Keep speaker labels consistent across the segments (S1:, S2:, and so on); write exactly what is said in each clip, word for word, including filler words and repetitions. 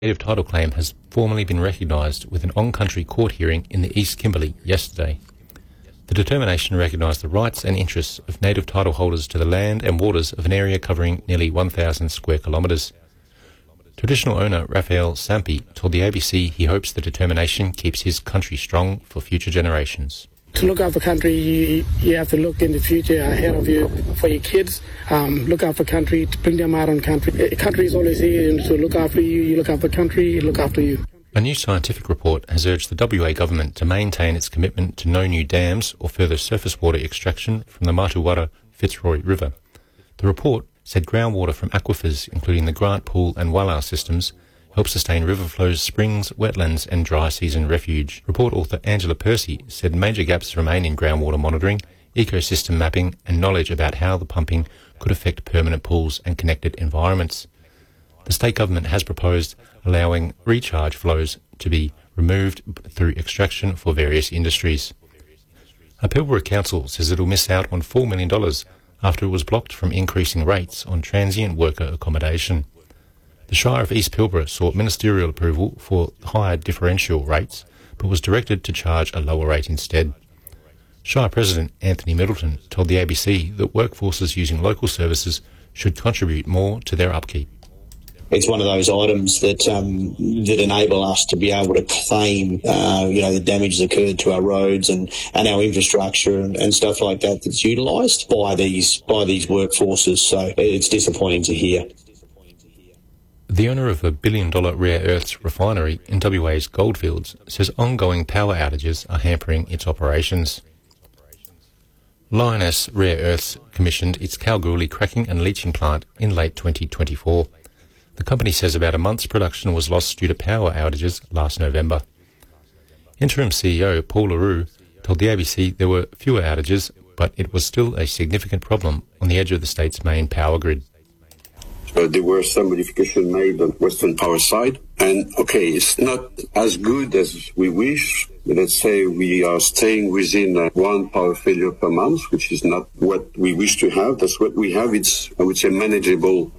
S1: native title claim has formally been recognised with an on-country court hearing in the East Kimberley yesterday. The determination recognised the rights and interests of native title holders to the land and waters of an area covering nearly one thousand square kilometres. Traditional owner Raphael Sampi told the A B C he hopes the determination keeps his country strong for future generations.
S2: To look after country, you, you have to look in the future ahead of you for your kids. Um, look after country, to bring them out on country. Country is always here and to look after you. You look after country, you look after you.
S1: A new scientific report has urged the W A government to maintain its commitment to no new dams or further surface water extraction from the Matuwara Fitzroy River. The report said groundwater from aquifers, including the Grant Pool and Wallar systems, help sustain river flows, springs, wetlands and dry season refuge. Report author Angela Percy said major gaps remain in groundwater monitoring, ecosystem mapping and knowledge about how the pumping could affect permanent pools and connected environments. The state government has proposed allowing recharge flows to be removed through extraction for various industries. A Pilbara council says it will miss out on four million dollars after it was blocked from increasing rates on transient worker accommodation. The Shire of East Pilbara sought ministerial approval for higher differential rates, but was directed to charge a lower rate instead. Shire President Anthony Middleton told the A B C that workforces using local services should contribute more to their upkeep.
S3: It's one of those items that um, that enable us to be able to claim, uh, you know, the damage that's occurred to our roads and, and our infrastructure and, and stuff like that that's utilised by these by these workforces. So it's disappointing to hear.
S1: The owner of a billion-dollar rare earths refinery in W A's Goldfields says ongoing power outages are hampering its operations. Lynas Rare Earths commissioned its Kalgoorlie cracking and leaching plant in late twenty twenty-four. The company says about a month's production was lost due to power outages last November. Interim C E O Paul LaRue told the A B C there were fewer outages, but it was still a significant problem on the edge of the state's main power grid.
S4: Uh, there were some modifications made on Western Power side, and okay, it's not as good as we wish. Let's say we are staying within uh, one power failure per month, which is not what we wish to have. That's what we have. It's, I would say, manageable.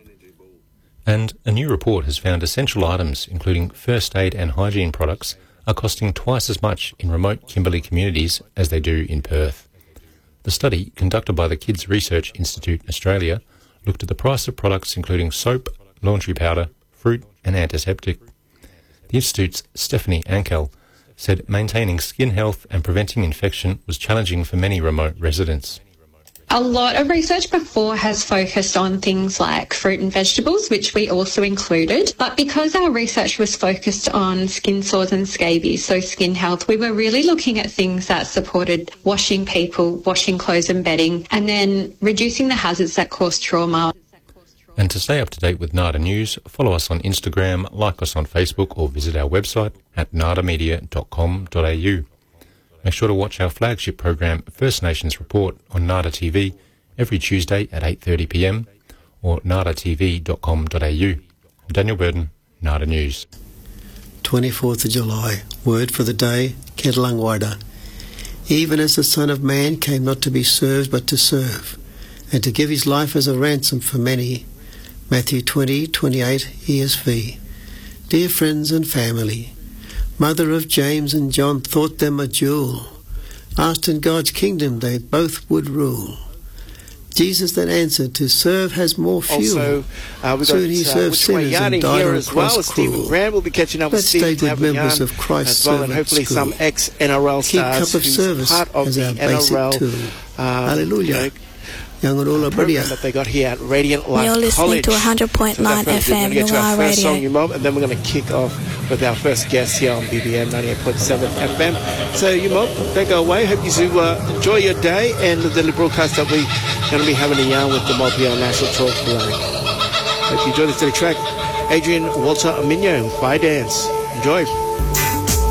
S1: And a new report has found essential items, including first aid and hygiene products, are costing twice as much in remote Kimberley communities as they do in Perth. The study, conducted by the Kids Research Institute Australia, looked at the price of products including soap, laundry powder, fruit and antiseptic. The Institute's Stephanie Ankel said maintaining skin health and preventing infection was challenging for many remote residents.
S5: A lot of research before has focused on things like fruit and vegetables, which we also included. But because our research was focused on skin sores and scabies, so skin health, we were really looking at things that supported washing people, washing clothes and bedding, and then reducing the hazards that cause trauma.
S1: And to stay up to date with NADA News, follow us on Instagram, like us on Facebook, or visit our website at nada media dot com dot a u. Make sure to watch our flagship program, First Nations Report, on NADA T V every Tuesday at eight thirty p m or nada t v dot com dot a u. Daniel Burden, NADA News.
S6: twenty-fourth of July, word for the day, Kedalangwada. Even as the Son of Man came not to be served but to serve, and to give his life as a ransom for many. Matthew twenty twenty-eight E S V. Dear friends and family, mother of James and John thought them a jewel. Asked in God's kingdom they both would rule. Jesus then answered, to serve has more fuel.
S7: Also, uh, we've
S6: Soon
S7: got,
S6: he
S7: uh,
S6: served sinners and died
S7: here
S6: on
S7: as well.
S6: cross
S7: Stephen
S6: cruel.
S7: Grant will be catching up
S6: Let's
S7: with Steve
S6: stay good members of Christ's
S7: as well, and
S6: servant
S7: hopefully
S6: school.
S7: some ex-N R L
S6: Keep
S7: stars
S6: cup of
S7: who's
S6: service
S7: part of
S6: as
S7: the
S6: our basic
S7: N R L
S6: tool.
S7: uh,
S6: Hallelujah.
S7: You know,
S6: Young and all
S7: program that they got here at Radiant Life
S8: You're listening
S7: College.
S8: to one hundred point nine
S7: So
S8: F M,
S7: we're going to get to our
S8: Noir
S7: first song,
S8: Radio.
S7: you mom, and then we're going to kick off with our first guest here on B B M ninety-eight point seven F M. So you mom, don't go away. Hope you uh, enjoy your day and the daily broadcast that we're going to be having a yarn with the Mob here on National Talk Today. Hope you enjoy this daily track. Adrian Walter Aminio, Fire Dance. Enjoy.